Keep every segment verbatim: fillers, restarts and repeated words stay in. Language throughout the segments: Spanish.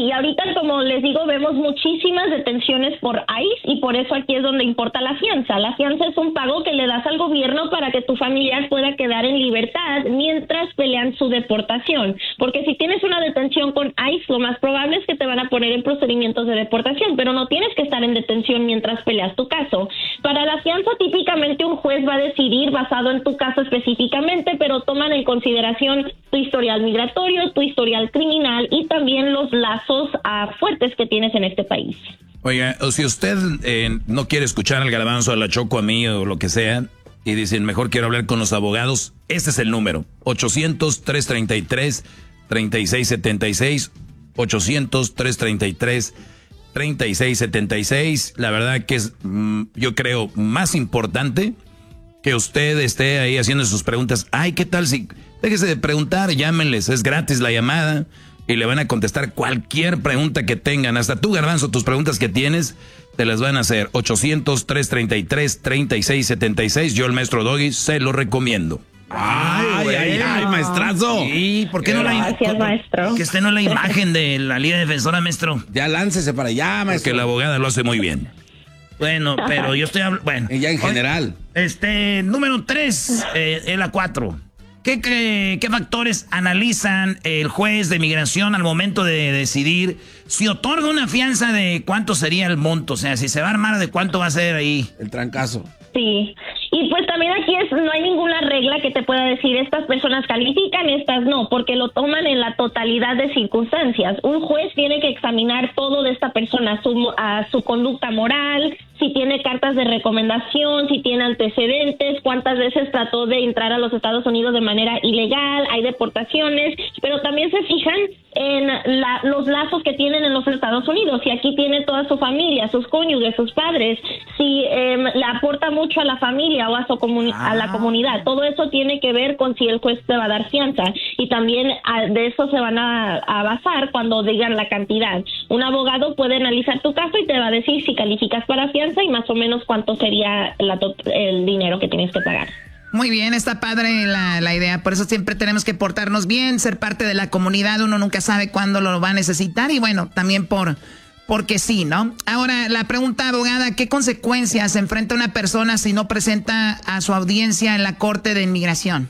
y ahorita, como les digo, vemos muchísimas detenciones por ICE y por eso aquí es donde importa la fianza. La fianza es un pago que le das al gobierno para que tu familiar pueda quedar en libertad mientras pelean su deportación. Porque si tienes una detención con ICE, lo más probable es que te van a poner en procedimientos de deportación, pero no tienes que estar en detención mientras peleas tu caso. Para la fianza, típicamente un juez va a decidir basado en tu caso específicamente, pero toman en consideración tu historial migratorio, tu historial criminal y también los lazos uh, fuertes que tienes en este país. Oiga, o si usted eh, no quiere escuchar al Garbanzo, a la Choco, a mí o lo que sea, y dicen, mejor quiero hablar con los abogados, este es el número, ochocientos, trescientos treinta y tres, treinta y seis setenta y seis, ochocientos, trescientos treinta y tres, treinta y seis setenta y seis. La verdad que es, mm, yo creo, más importante que usted esté ahí haciendo sus preguntas. Ay, ¿qué tal si...? Déjese de preguntar, llámenles, es gratis la llamada y le van a contestar cualquier pregunta que tengan. Hasta tú, Garbanzo, tus preguntas que tienes, te las van a hacer. ochocientos, trescientos treinta y tres, treinta y seis setenta y seis. Yo, el maestro Doggy, se lo recomiendo. Ay, ay, ay, ay, maestrazo. Sí, ¿por qué no la Gracias, maestro. Que esté no la imagen de la Liga Defensora, maestro? Ya láncese para allá, maestro. Porque la abogada lo hace muy bien. Bueno, pero yo estoy hablando... Bueno. Y ya en general. Este, número tres, eh, es la cuatro. ¿Qué, qué, ¿Qué factores analizan el juez de migración al momento de decidir si otorga una fianza de cuánto sería el monto? O sea, si se va a armar, ¿de cuánto va a ser ahí? El trancazo. Sí, y pues también aquí es no hay ninguna regla que te pueda decir estas personas califican, estas no, porque lo toman en la totalidad de circunstancias. Un juez tiene que examinar todo de esta persona, su, a su conducta moral, si tiene cartas de recomendación, si tiene antecedentes, cuántas veces trató de entrar a los Estados Unidos de manera ilegal, hay deportaciones, pero también se fijan en la, los lazos que tienen en los Estados Unidos, si aquí tiene toda su familia, sus cónyuges, sus padres, si eh, le aporta mucho a la familia o a, su comuni- ah. a la comunidad. Todo eso tiene que ver con si el juez te va a dar fianza y también a, de eso se van a, a basar cuando digan la cantidad. Un abogado puede analizar tu caso y te va a decir si calificas para fianza y más o menos cuánto sería la to- el dinero que tienes que pagar. Muy bien, está padre la, la idea. Por eso siempre tenemos que portarnos bien, ser parte de la comunidad. Uno nunca sabe cuándo lo va a necesitar y bueno, también por porque sí, ¿no? Ahora, la pregunta, abogada, ¿qué consecuencias enfrenta una persona si no presenta a su audiencia en la Corte de Inmigración?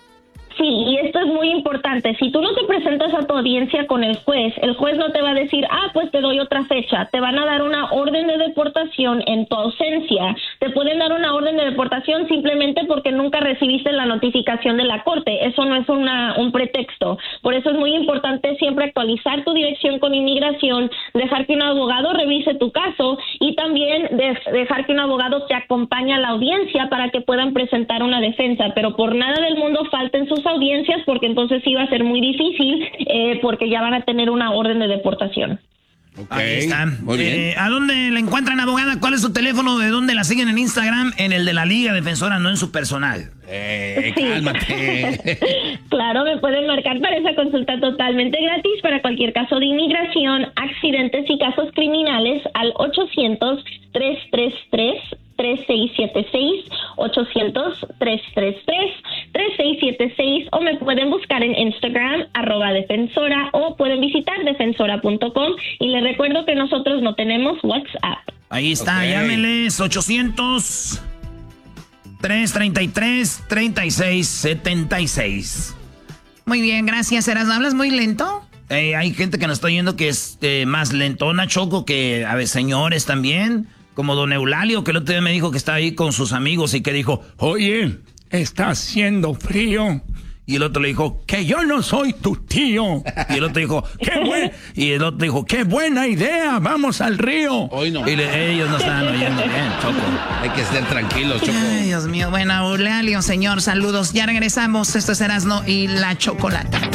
Sí, y esto es muy importante. Si tú no te presentas a tu audiencia con el juez, el juez no te va a decir, ah, pues te doy otra fecha. Te van a dar una orden de deportación en tu ausencia. Te pueden dar una orden de deportación simplemente porque nunca recibiste la notificación de la corte. Eso no es una, un pretexto. Por eso es muy importante siempre actualizar tu dirección con inmigración, dejar que un abogado revise tu caso y también de- dejar que un abogado te acompañe a la audiencia para que puedan presentar una defensa. Pero por nada del mundo falten sus audiencias porque entonces sí va a ser muy difícil eh, porque ya van a tener una orden de deportación. Okay. Ahí están. Muy bien. Eh, ¿A dónde la encuentran, abogada? ¿Cuál es su teléfono? ¿De dónde la siguen en Instagram? En el de la Liga Defensora, no en su personal. Eh, Sí. cálmate. Claro, me pueden marcar para esa consulta totalmente gratis para cualquier caso de inmigración, accidentes y casos criminales al ochocientos, trescientos treinta y tres, treinta y seis setenta y seis, ochocientos, trescientos treinta y tres, treinta y seis setenta y seis o me pueden buscar en Instagram, arroba defensora o pueden visitar defensora punto com y les recuerdo que nosotros no tenemos WhatsApp. Ahí está, Okay. llámenles ochocientos, trescientos treinta y tres, treinta y seis setenta y seis. Muy bien, gracias, Eras. ¿Hablas muy lento? Eh, hay gente que nos está oyendo que es eh, más lentona, Choco, que a ver, señores también, como don Eulalio, que el otro día me dijo que estaba ahí con sus amigos y que dijo, oye, está haciendo frío. Y el otro le dijo, que yo no soy tu tío. Y el otro dijo, qué buen... Y el otro dijo, qué buena idea, vamos al río. Hoy no. Y le, ellos no estaban oyendo bien, Choco. Hay que estar tranquilos, Choco. Ay, Dios mío. Bueno, Eulalio, señor, saludos. Ya regresamos. Esto es Erasmo y la Chocolata.